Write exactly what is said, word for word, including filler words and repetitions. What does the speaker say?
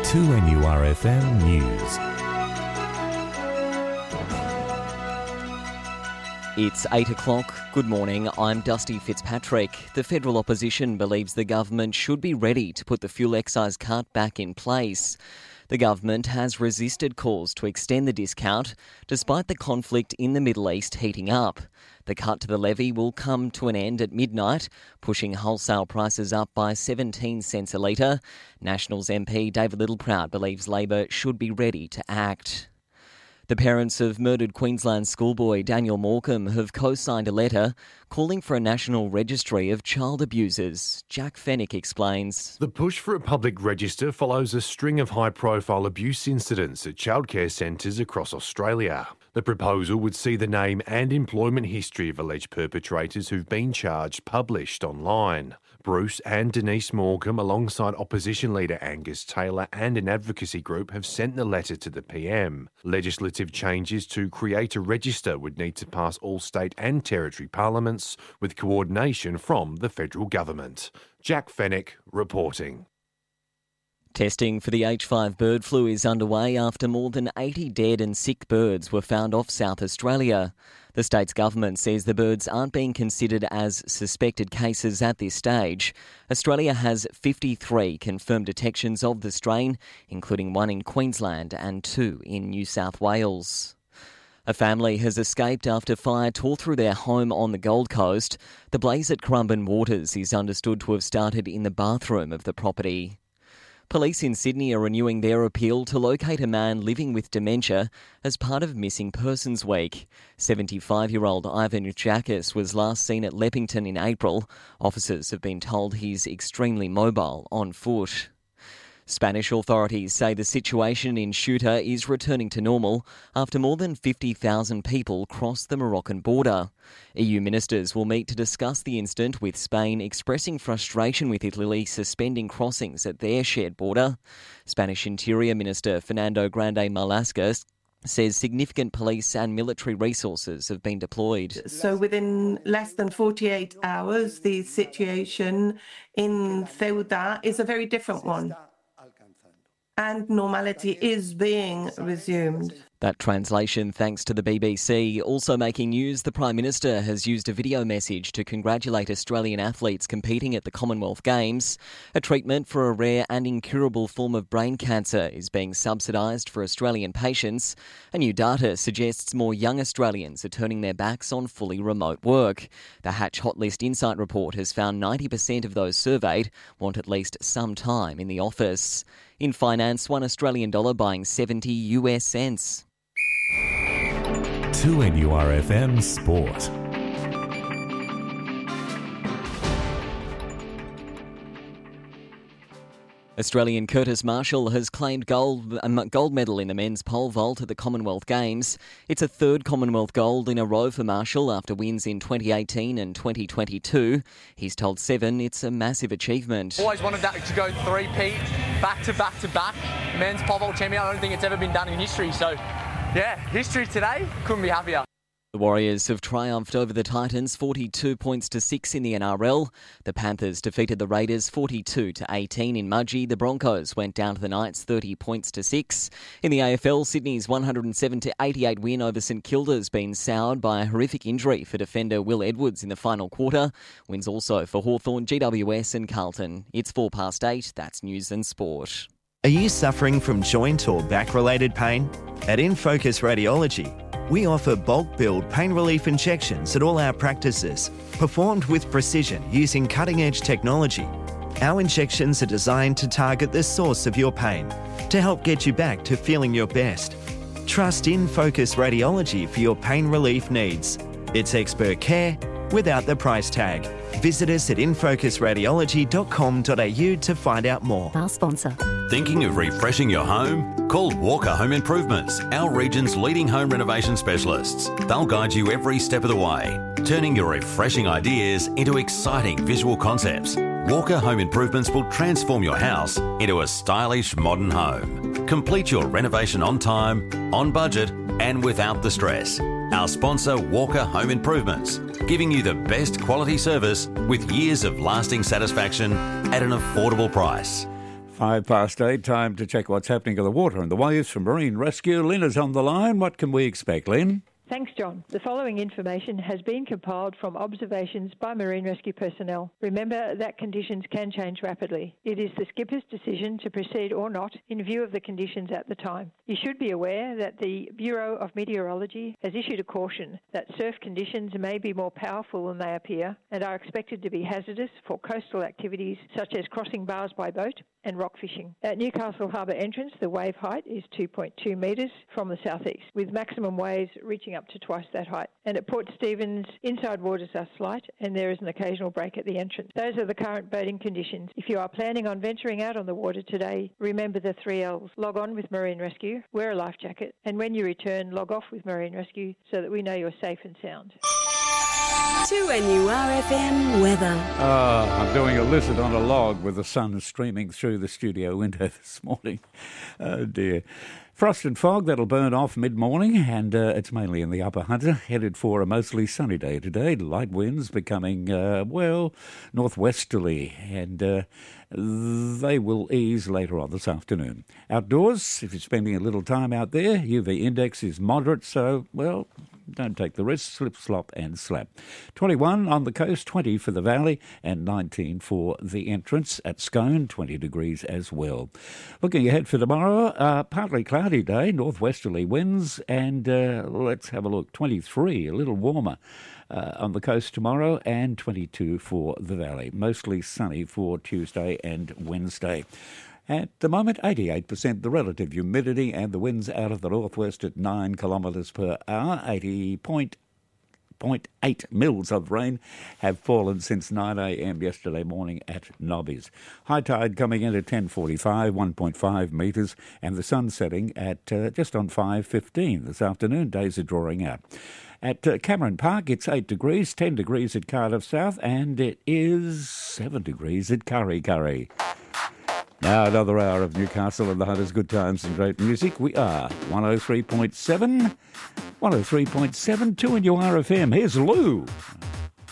two N U R F M News. It's eight o'clock. Good morning, I'm Dusty Fitzpatrick. The federal opposition believes the government should be ready to put the fuel excise cut back in place. The government has resisted calls to extend the discount, despite the conflict in the Middle East heating up. The cut to the levy will come to an end at midnight, pushing wholesale prices up by seventeen cents a litre. Nationals M P David Littleproud believes Labor should be ready to act. The parents of murdered Queensland schoolboy Daniel Morcombe have co-signed a letter calling for a national registry of child abusers. Jack Fennick explains. The push for a public register follows a string of high-profile abuse incidents at childcare centres across Australia. The proposal would see the name and employment history of alleged perpetrators who've been charged published online. Bruce and Denise Morcombe, alongside opposition leader Angus Taylor and an advocacy group, have sent the letter to the P M. Legislative changes to create a register would need to pass all state and territory parliaments, with coordination from the federal government. Jack Fennick reporting. Testing for the H five bird flu is underway after more than eighty dead and sick birds were found off South Australia. The state's government says the birds aren't being considered as suspected cases at this stage. Australia has fifty-three confirmed detections of the strain, including one in Queensland and two in New South Wales. A family has escaped after fire tore through their home on the Gold Coast. The blaze at Currumbin Waters is understood to have started in the bathroom of the property. Police in Sydney are renewing their appeal to locate a man living with dementia as part of Missing Persons Week. seventy-five-year-old Ivan Jakis was last seen at Leppington in April. Officers have been told he's extremely mobile on foot. Spanish authorities say the situation in Ceuta is returning to normal after more than fifty thousand people crossed the Moroccan border. E U ministers will meet to discuss the incident, with Spain expressing frustration with Italy suspending crossings at their shared border. Spanish Interior Minister Fernando Grande Marlaska says significant police and military resources have been deployed. So within less than forty-eight hours, the situation in Ceuta is a very different one, and normality is being resumed. That translation thanks to the B B C. Also making news, the Prime Minister has used a video message to congratulate Australian athletes competing at the Commonwealth Games. A treatment for a rare and incurable form of brain cancer is being subsidised for Australian patients. A new data suggests more young Australians are turning their backs on fully remote work. The Hatch Hotlist Insight report has found ninety percent of those surveyed want at least some time in the office. In finance, one Australian dollar buying seventy U S cents. two N U R F M Sport. Australian Curtis Marshall has claimed gold, a gold medal in the men's pole vault at the Commonwealth Games. It's a third Commonwealth gold in a row for Marshall after wins in twenty eighteen and twenty twenty-two. He's told Seven it's a massive achievement. Always wanted that to go three-peat, back to back to back. Men's pole vault champion, I don't think it's ever been done in history. So, yeah, history today, couldn't be happier. The Warriors have triumphed over the Titans forty-two points to six in the N R L. The Panthers defeated the Raiders forty-two to eighteen in Mudgee. The Broncos went down to the Knights thirty points to six. In the A F L, Sydney's one hundred seven to eighty-eight win over St Kilda has been soured by a horrific injury for defender Will Edwards in the final quarter. Wins also for Hawthorn, G W S and Carlton. It's four past eight. That's news and sport. Are you suffering from joint or back-related pain? At In Focus Radiology, we offer bulk billed pain relief injections at all our practices, performed with precision using cutting-edge technology. Our injections are designed to target the source of your pain to help get you back to feeling your best. Trust In Focus Radiology for your pain relief needs. It's expert care without the price tag. Visit us at in focus radiology dot com dot a u to find out more. Our sponsor. Thinking of refreshing your home? Call Walker Home Improvements, our region's leading home renovation specialists. They'll guide you every step of the way, turning your refreshing ideas into exciting visual concepts. Walker Home Improvements will transform your house into a stylish modern home. Complete your renovation on time, on budget, and without the stress. Our sponsor, Walker Home Improvements, giving you the best quality service with years of lasting satisfaction at an affordable price. Five past eight, time to check what's happening on the water and the waves from Marine Rescue. Lynn is on the line. What can we expect, Lynn? Thanks, John. The following information has been compiled from observations by Marine Rescue personnel. Remember that conditions can change rapidly. It is the skipper's decision to proceed or not in view of the conditions at the time. You should be aware that the Bureau of Meteorology has issued a caution that surf conditions may be more powerful than they appear and are expected to be hazardous for coastal activities such as crossing bars by boat and rock fishing. At Newcastle Harbour entrance, the wave height is two point two metres from the southeast, with maximum waves reaching up to twice that height. And at Port Stephens, inside waters are slight and there is an occasional break at the entrance. Those are the current boating conditions. If you are planning on venturing out on the water today, remember the three L's. Log on with Marine Rescue, wear a life jacket, and when you return, log off with Marine Rescue so that we know you're safe and sound. two N U R F M weather. Ah, I'm doing a lizard on a log with the sun streaming through the studio window this morning. Oh dear. Frost and fog, that'll burn off mid-morning, and uh, it's mainly in the Upper Hunter. Headed for a mostly sunny day today. Light winds becoming, uh, well, northwesterly, and uh, they will ease later on this afternoon. Outdoors, if you're spending a little time out there, U V index is moderate, so, well, don't take the risk. Slip, slop and slap. twenty-one on the coast, twenty for the valley, and nineteen for the entrance at Scone, twenty degrees as well. Looking ahead for tomorrow, uh, partly cloudy day, northwesterly winds, and uh, let's have a look, twenty-three, a little warmer uh, on the coast tomorrow, and twenty-two for the valley. Mostly sunny for Tuesday and Wednesday. At the moment, eighty-eight percent the relative humidity, and the winds out of the northwest at nine kilometres per hour. eighty point eight mils of rain have fallen since nine a.m. yesterday morning at Nobbies. High tide coming in at ten forty-five, one point five metres, and the sun setting at uh, just on five fifteen this afternoon. Days are drawing out. At uh, Cameron Park, it's eight degrees, ten degrees at Cardiff South, and it is seven degrees at Kurri Kurri. Now another hour of Newcastle and the Hunters' good times and great music. We are one oh three point seven, one oh three point seven, two N U R F M. Here's Lou.